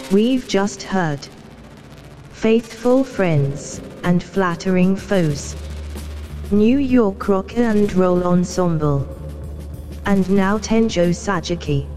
We've just heard Faithful Friends and Flattering Foes, New York Rock and Roll Ensemble, and now Tenjo Sajiki.